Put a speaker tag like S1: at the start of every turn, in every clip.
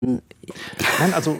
S1: Nein, also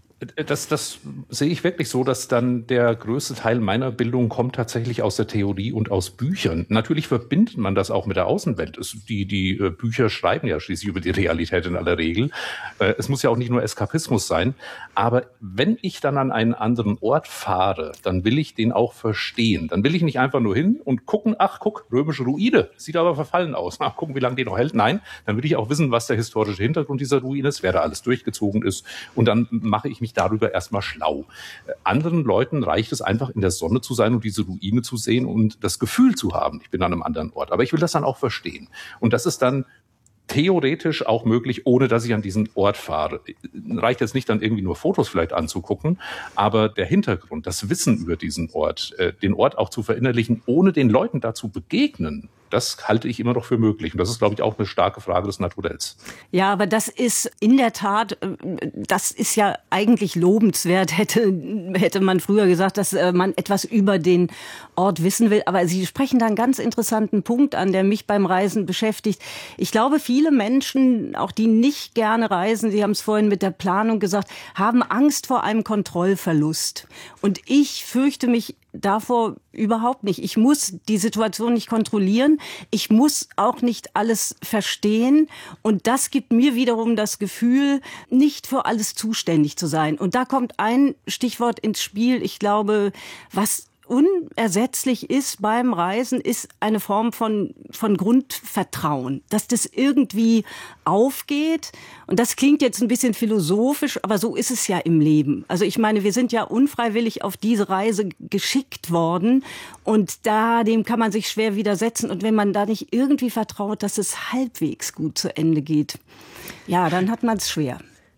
S1: das sehe ich wirklich so, dass dann der größte Teil meiner Bildung kommt tatsächlich aus der Theorie und aus Büchern. Natürlich verbindet man das auch mit der Außenwelt. Die Bücher schreiben ja schließlich über die Realität in aller Regel. Es muss ja auch nicht nur Eskapismus sein. Aber wenn ich dann an einen anderen Ort fahre, dann will ich den auch verstehen. Dann will ich nicht einfach nur hin und gucken, ach guck, römische Ruine, sieht aber verfallen aus. Ach, gucken, wie lange die noch hält. Nein, dann will ich auch wissen, was der historische Hintergrund dieser Ruine ist, wer da alles durchgezogen ist. Und dann mache ich mich darüber erstmal schlau. Anderen Leuten reicht es einfach, in der Sonne zu sein und diese Ruine zu sehen und das Gefühl zu haben, ich bin an einem anderen Ort. Aber ich will das dann auch verstehen. Und das ist dann theoretisch auch möglich, ohne dass ich an diesen Ort fahre. Reicht jetzt nicht dann irgendwie nur Fotos vielleicht anzugucken, aber der Hintergrund, das Wissen über diesen Ort, den Ort auch zu verinnerlichen, ohne den Leuten dazu begegnen, das halte ich immer noch für möglich. Und das ist, glaube ich, auch eine starke Frage des Naturells.
S2: Ja, aber das ist in der Tat, das ist ja eigentlich lobenswert, hätte man früher gesagt, dass man etwas über den Ort wissen will. Aber Sie sprechen da einen ganz interessanten Punkt an, der mich beim Reisen beschäftigt. Ich glaube, viele Menschen, auch die nicht gerne reisen, Sie haben es vorhin mit der Planung gesagt, haben Angst vor einem Kontrollverlust. Und ich fürchte mich davor überhaupt nicht. Ich muss die Situation nicht kontrollieren. Ich muss auch nicht alles verstehen. Und das gibt mir wiederum das Gefühl, nicht für alles zuständig zu sein. Und da kommt ein Stichwort ins Spiel. Ich glaube, was unersetzlich ist beim Reisen, ist eine Form von Grundvertrauen, dass das irgendwie aufgeht. Und das klingt jetzt ein bisschen philosophisch, aber so ist es ja im Leben. Also ich meine, wir sind ja unfreiwillig auf diese Reise geschickt worden und dem kann man sich schwer widersetzen. Und wenn man da nicht irgendwie vertraut, dass es halbwegs gut zu Ende geht, ja, dann hat man es schwer.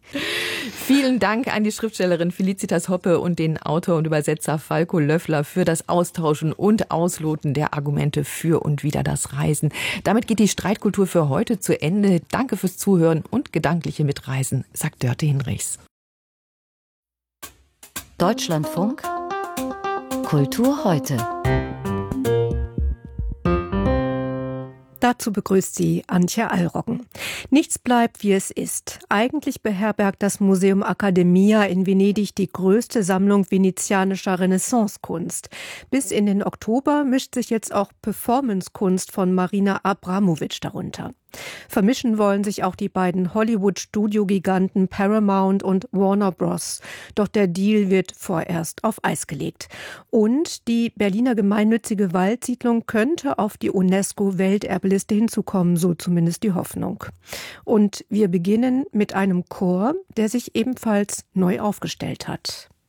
S3: Vielen Dank an die Schriftstellerin Felicitas Hoppe und den Autor und Übersetzer Falko Löffler für das Austauschen und Ausloten der Argumente für und wider das Reisen. Damit geht die Streitkultur für heute zu Ende. Danke fürs Zuhören und gedankliche Mitreisen, sagt Dörte Hinrichs.
S4: Deutschlandfunk Kultur heute.
S5: Dazu begrüßt sie Antje Allroggen. Nichts bleibt, wie es ist. Eigentlich beherbergt das Museum Accademia in Venedig die größte Sammlung venezianischer Renaissancekunst. Bis in den Oktober mischt sich jetzt auch Performancekunst von Marina Abramovic darunter. Vermischen wollen sich auch die beiden Hollywood-Studio-Giganten Paramount und Warner Bros. Doch der Deal wird vorerst auf Eis gelegt. Und die Berliner gemeinnützige Waldsiedlung könnte auf die UNESCO-Welterbliste hinzukommen, so zumindest die Hoffnung. Und wir beginnen mit einem Chor, der sich ebenfalls neu aufgestellt hat.